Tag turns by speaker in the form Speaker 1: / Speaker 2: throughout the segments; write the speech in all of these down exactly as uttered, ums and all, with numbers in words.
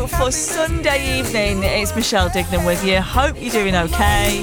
Speaker 1: for Sunday evening. It's Michelle Dignan with you. Hope you're doing okay.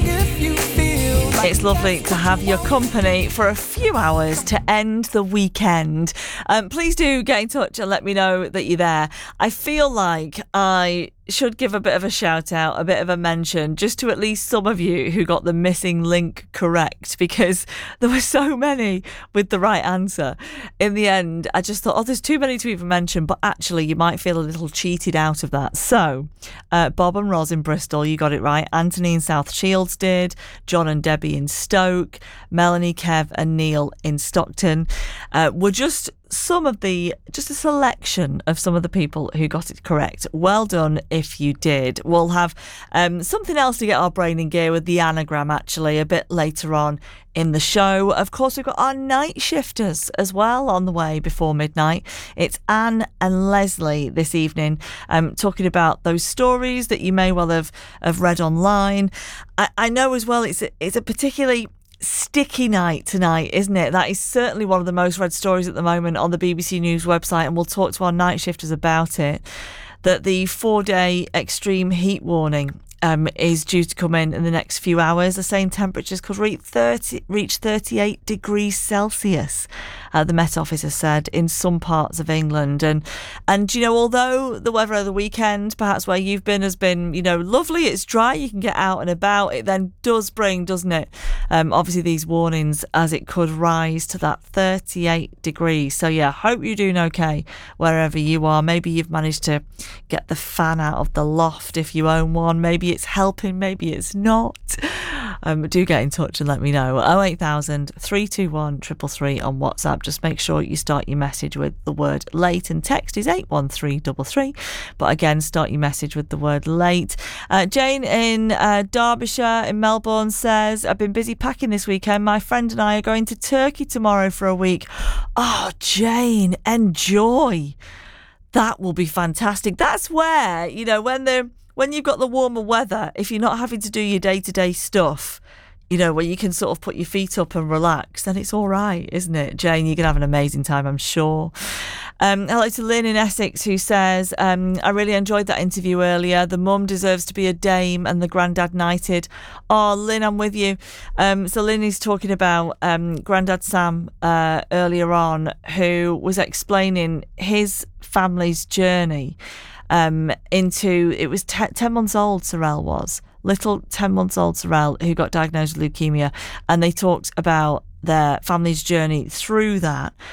Speaker 1: It's lovely to have your company for a few hours to end the weekend. Um, please do get in touch and let me know that you're there. I feel like I should give a bit of a shout out, a bit of a mention, just to at least some of you who got the missing link correct, because there were so many with the right answer. In the end, I just thought, oh, there's too many to even mention, but actually you might feel a little cheated out of that. So, uh, Bob and Ros in Bristol, you got it right. Anthony in South Shields did. John and Debbie in Stoke. Melanie, Kev and Neil in Stockton. Uh, were just some of the, just a selection of some of the people who got it correct. Well done if you did. We'll have um, something else to get our brain in gear with, the anagram, actually, a bit later on in the show. Of course, we've got our night shifters as well on the way before midnight. It's Anne and Leslie this evening, um, talking about those stories that you may well have, have read online. I, I know as well it's a, it's a particularly sticky night tonight, isn't it? That is certainly one of the most read stories at the moment on the B B C News website, and we'll talk to our night shifters about it. That the four-day extreme heat warning um, is due to come in in the next few hours. They're saying temperatures could reach thirty, reach thirty-eight degrees Celsius, uh, the Met Office has said, in some parts of England. And, and you know, although the weather over the weekend, perhaps where you've been, has been, you know, lovely, it's dry, you can get out and about, it then does bring, doesn't it, um, obviously these warnings as it could rise to that thirty-eight degrees. So, yeah, hope you're doing okay wherever you are. Maybe you've managed to get the fan out of the loft if you own one. Maybe it's helping, maybe it's not. Um, do get in touch and let me know. oh eight thousand, three two one, three three three on WhatsApp. Just make sure you start your message with the word late, and text is eight one three three three. But again, start your message with the word late. Uh, Jane in uh, Derbyshire in Melbourne says, I've been busy packing this weekend. My friend and I are going to Turkey tomorrow for a week. Oh, Jane, enjoy. That will be fantastic. That's where, you know, when the when you've got the warmer weather, if you're not having to do your day-to-day stuff, you know, where you can sort of put your feet up and relax, then it's all right, isn't it? Jane, you're going to have an amazing time, I'm sure. Um, hello to Lynn in Essex, who says, um, I really enjoyed that interview earlier. The mum deserves to be a dame and the granddad knighted. Oh, Lynn, I'm with you. Um, so Lynn is talking about um, Grandad Sam uh, earlier on, who was explaining his family's journey um, into, it was te- ten months old, Sorrel was. Little ten months old Sorrel, who got diagnosed with leukemia, and they talked about their family's journey through that